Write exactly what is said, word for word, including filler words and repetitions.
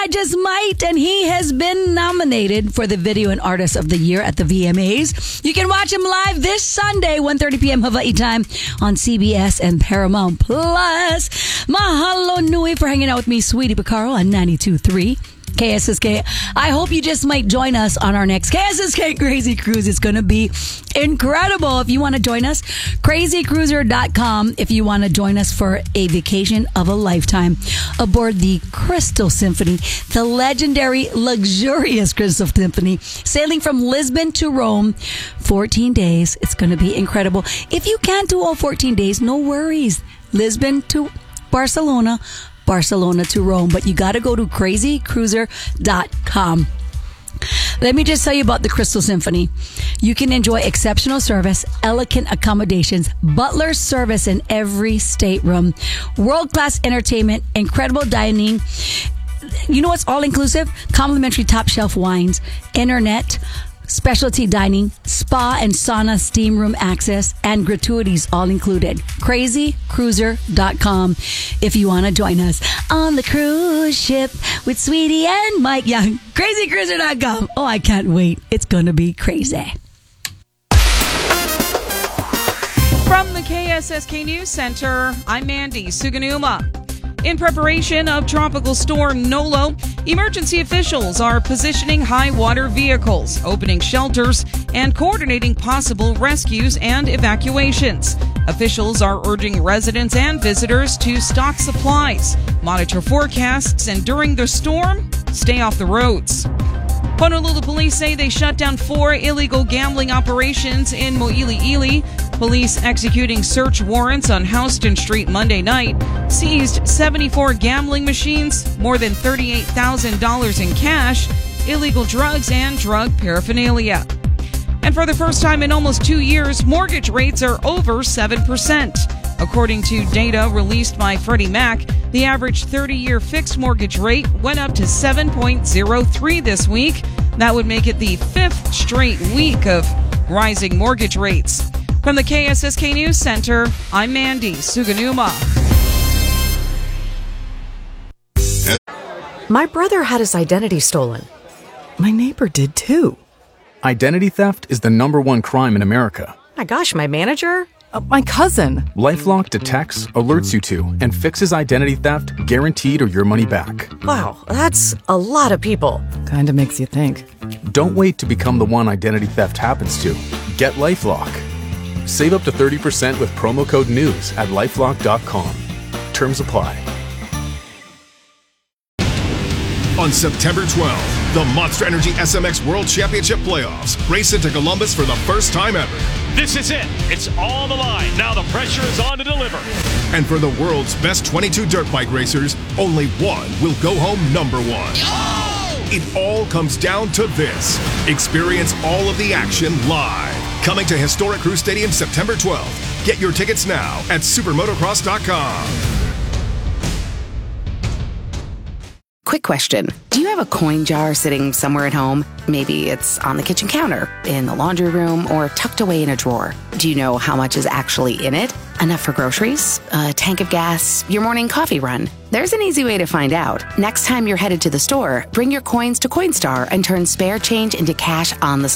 I Just Might, and he has been nominated for the Video and Artist of the Year at the V M As. You can watch him live this Sunday, one thirty p.m. Hawaii time on C B S and Paramount Plus. Mahalo nui for hanging out with me, Sweetie Picaro, on ninety-two point three. K S S K. I hope you just might join us on our next K S S K Crazy Cruise. It's going to be incredible. If you want to join us, crazy cruiser dot com if you want to join us for a vacation of a lifetime aboard the Crystal Symphony, the legendary, luxurious Crystal Symphony, sailing from Lisbon to Rome, fourteen days. It's going to be incredible. If you can't do all fourteen days, no worries. Lisbon to Barcelona, Barcelona to Rome, but you got to go to crazy cruiser dot com. Let me just tell you about the Crystal Symphony. You can enjoy exceptional service, elegant accommodations, butler service in every stateroom, world-class entertainment, incredible dining. You know what's all-inclusive? Complimentary top-shelf wines, internet, specialty dining, spa and sauna steam room access, and gratuities all included. crazy cruiser dot com if you want to join us on the cruise ship with Sweetie and Mike Young. crazy cruiser dot com. Oh, I can't wait. It's going to be crazy. From the K S S K News Center, I'm Mandy Suganuma. In preparation of Tropical Storm Nolo, emergency officials are positioning high water vehicles, opening shelters, and coordinating possible rescues and evacuations. Officials are urging residents and visitors to stock supplies, monitor forecasts, and during the storm, stay off the roads. Honolulu police say they shut down four illegal gambling operations in Mo'iliili. Police executing search warrants on Houston Street Monday night seized seventy-four gambling machines, more than thirty-eight thousand dollars in cash, illegal drugs, and drug paraphernalia. And for the first time in almost two years, mortgage rates are over seven percent. According to data released by Freddie Mac, the average thirty-year fixed mortgage rate went up to seven point zero three this week. That would make it the fifth straight week of rising mortgage rates. From the K S S K News Center, I'm Mandy Suganuma. My brother had his identity stolen. My neighbor did too. Identity theft is the number one crime in America. My gosh, my manager? Uh, my cousin. LifeLock detects, alerts you to, and fixes identity theft, guaranteed or your money back. Wow, that's a lot of people. Kinda makes you think. Don't wait to become the one identity theft happens to. Get LifeLock. Save up to thirty percent with promo code NEWS at lifelock dot com. Terms apply. On September twelfth, the Monster Energy S M X World Championship Playoffs race into Columbus for the first time ever. This is it. It's on the line. Now the pressure is on to deliver. And for the world's best twenty-two dirt bike racers, only one will go home number one. Oh! It all comes down to this. Experience all of the action live. Coming to historic Crew Stadium September twelfth. Get your tickets now at supermotocross dot com. Quick question. Do you have a coin jar sitting somewhere at home? Maybe it's on the kitchen counter, in the laundry room, or tucked away in a drawer. Do you know how much is actually in it? Enough for groceries? A tank of gas? Your morning coffee run? There's an easy way to find out. Next time you're headed to the store, bring your coins to Coinstar and turn spare change into cash on the